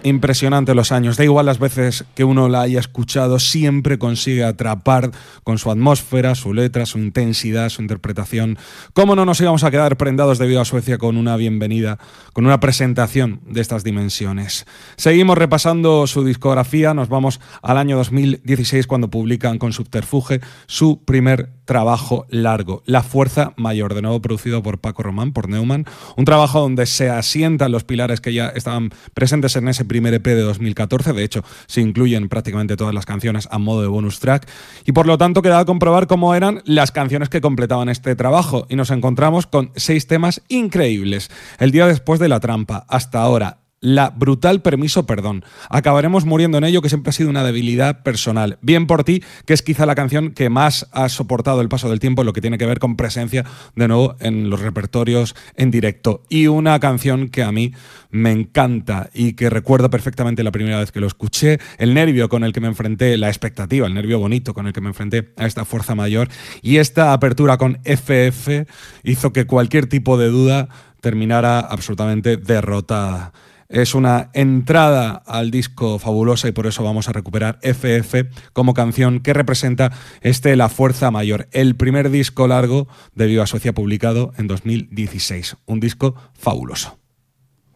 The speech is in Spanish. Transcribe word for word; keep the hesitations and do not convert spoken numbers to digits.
Impresionante los años, da igual las veces que uno la haya escuchado, siempre consigue atrapar con su atmósfera, su letra, su intensidad, su interpretación. ¿Cómo no nos íbamos a quedar prendados de Viva Suecia con una bienvenida, con una presentación de estas dimensiones? Seguimos repasando su discografía, nos vamos al año dos mil dieciséis cuando publican con Subterfuge su primer trabajo largo, La Fuerza Mayor, de nuevo producido por Paco Román, por Neumann, un trabajo donde se asientan los pilares que ya estaban presentes en ese primer E P de dos mil catorce, de hecho se incluyen prácticamente todas las canciones a modo de bonus track y por lo tanto queda comprobar cómo eran las canciones que completaban este trabajo y nos encontramos con seis temas increíbles. El día después de la trampa, hasta ahora, La brutal permiso perdón. Acabaremos muriendo en ello, que siempre ha sido una debilidad personal. Bien por ti, que es quizá la canción que más ha soportado el paso del tiempo en lo que tiene que ver con presencia de nuevo en los repertorios en directo. Y una canción que a mí me encanta y que recuerdo perfectamente la primera vez que lo escuché, el nervio con el que me enfrenté, la expectativa, el nervio bonito con el que me enfrenté a esta fuerza mayor, y esta apertura con F F hizo que cualquier tipo de duda terminara absolutamente derrotada. Es una entrada al disco fabulosa y por eso vamos a recuperar F F como canción que representa este La Fuerza Mayor, el primer disco largo de Viva Suecia publicado en dos mil dieciséis. Un disco fabuloso.